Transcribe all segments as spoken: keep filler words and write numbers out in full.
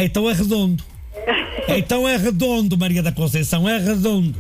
então é redondo. Então é redondo, Maria da Conceição, é redondo.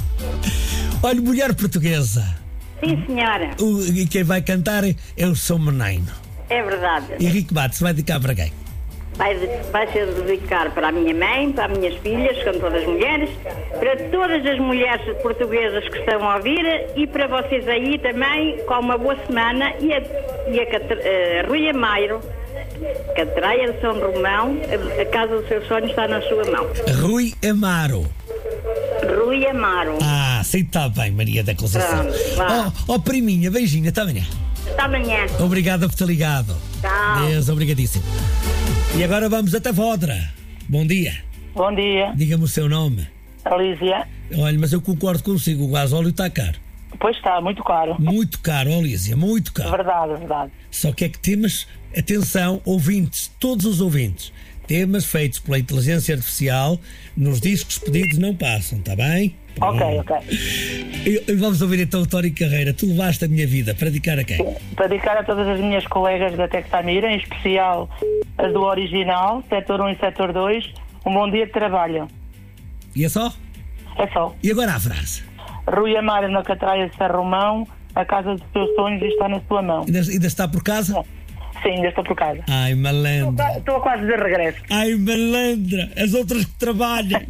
Olha, mulher portuguesa. Sim, senhora. O, e quem vai cantar é o São Menino. É verdade. Henrique Matos, vai dedicar para quem? Vai, vai ser dedicar para a minha mãe, para as minhas filhas, que são todas mulheres, para todas as mulheres portuguesas que estão a ouvir e para vocês aí também, com uma boa semana. E a, e a, a, a Rui Amaro, Catraia de São Romão, a, a casa do seu sonho está na sua mão. Rui Amaro. Rui Amaro. Ah, sim, está bem, Maria da Conceição. Ó, oh, oh, priminha, beijinho, até amanhã. Até amanhã. Obrigado por ter ligado. Tchau. Deus, obrigadíssimo. E agora vamos até Vodra. Bom dia. Bom dia. Diga-me o seu nome. Alísia. Olha, mas eu concordo consigo, o gasóleo está caro. Pois está, muito caro. Muito caro, Alísia, muito caro. Verdade, verdade. Só que é que temos, atenção, ouvintes, todos os ouvintes, temas feitos pela inteligência artificial nos discos pedidos não passam, está bem? Ok, ok. E, e vamos ouvir então o Tório Carreira. Tu levaste a minha vida, para dedicar a quem? Para dedicar a todas as minhas colegas da Texamira, em especial as do Original, setor um e setor dois, um bom dia de trabalho. E é só? É só. E agora a frase? Rui Amaro na Catraia de São Romão, a casa dos teus sonhos está na sua mão. Ainda, ainda está por casa? Não. Sim, ainda estou por casa. Ai, malandra. Estou quase de regresso. Ai, malandra. As outras que trabalham.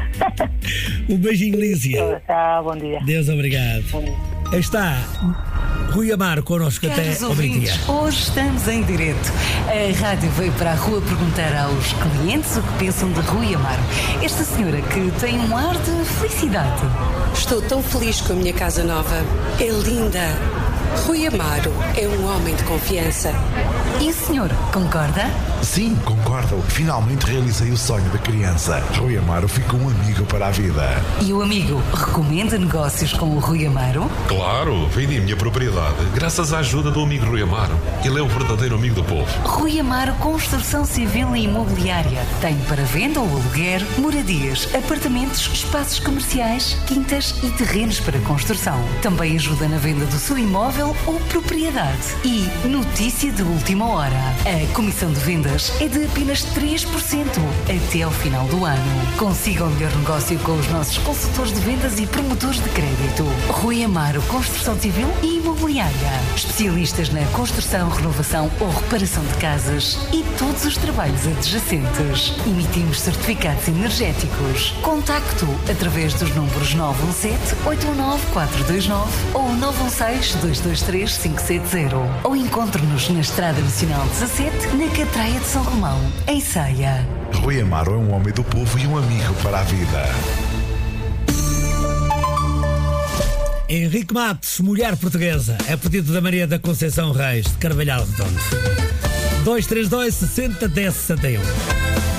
Um beijinho, Lísia. Tá, bom dia. Deus, obrigado. Bom dia. Aí está Rui Amaro connosco até ao meio-dia. Hoje estamos em direto. A rádio veio para a rua perguntar aos clientes o que pensam de Rui Amaro. Esta senhora que tem um ar de felicidade. Estou tão feliz com a minha casa nova. É linda. Rui Amaro é um homem de confiança. E o senhor, concorda? Sim, concordo. Finalmente realizei o sonho da criança. Rui Amaro ficou um amigo para a vida. E o amigo recomenda negócios com o Rui Amaro? Claro, vendi a minha propriedade graças à ajuda do amigo Rui Amaro. Ele é o verdadeiro amigo do povo. Rui Amaro Construção Civil e Imobiliária. Tem para venda ou aluguer moradias, apartamentos, espaços comerciais, quintas e terrenos para construção. Também ajuda na venda do seu imóvel ou propriedade. E notícia de última hora. A comissão de vendas é de apenas três por cento até ao final do ano. Consiga o melhor negócio com os nossos consultores de vendas e promotores de crédito. Rui Amaro Construção Civil e Imobiliária. Especialistas na construção, renovação ou reparação de casas e todos os trabalhos adjacentes. Emitimos certificados energéticos. Contacto através dos números nove um sete, oito um nove, quatro dois nove ou nove um seis, dois dois três, cinco sete zero. Ou encontre-nos na Estrada Nacional dezassete, na Catraia de São Romão, em Ceia. Rui Amaro é um homem do povo e um amigo para a vida. Henrique Matos, mulher portuguesa, é pedido da Maria da Conceição Reis, de Carvalhal Redondo. dois três dois, sessenta, dez, sessenta e um.